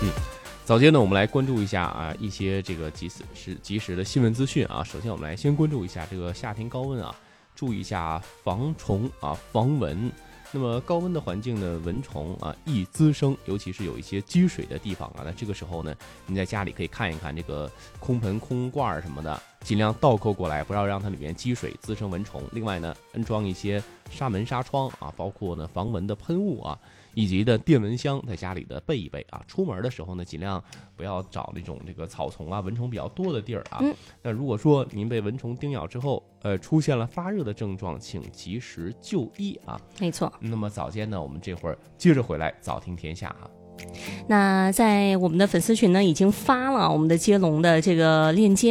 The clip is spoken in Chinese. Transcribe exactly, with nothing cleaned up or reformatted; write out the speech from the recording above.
嗯，早间呢，我们来关注一下啊一些这个及时是及时的新闻资讯啊。首先，我们来先关注一下这个夏天高温啊，注意一下防虫啊、防蚊。那么高温的环境呢，蚊虫啊易滋生，尤其是有一些积水的地方啊。那这个时候呢，您在家里可以看一看这个空盆、空罐什么的，尽量倒扣过来，不要让它里面积水滋生蚊虫。另外呢，安装一些纱门、纱窗啊，包括呢防蚊的喷雾啊，以及的电蚊香，在家里的备一备啊。出门的时候呢，尽量不要找那种这个草丛啊、蚊虫比较多的地儿啊。嗯、那如果说您被蚊虫叮咬之后，呃，出现了发热的症状，请及时就医啊。 没错。 那么早间呢，我们这会儿接着回来早听天下啊。 那在我们的粉丝群呢，已经发了我们的接龙的这个链接。